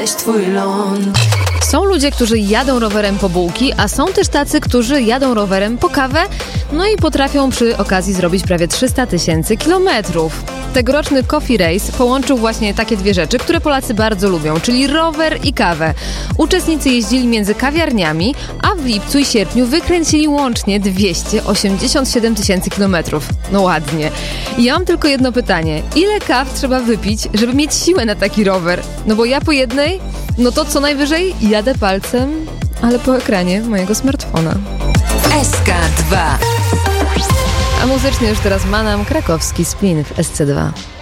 znaleźć twój ląd. Są ludzie, którzy jadą rowerem po bułki, a są też tacy, którzy jadą rowerem po kawę, no i potrafią przy okazji zrobić prawie 300 000 kilometrów. Tegoroczny Coffee Race połączył właśnie takie dwie rzeczy, które Polacy bardzo lubią, czyli rower i kawę. Uczestnicy jeździli między kawiarniami, a w lipcu i sierpniu wykręcili łącznie 287 000 kilometrów. No ładnie. I ja mam tylko jedno pytanie. Ile kaw trzeba wypić, żeby mieć siłę na taki rower? No bo ja po jednej, no to co najwyżej jadę palcem, ale po ekranie mojego smartfona. SK2. A muzycznie już teraz Manam, krakowski Splin w SC2.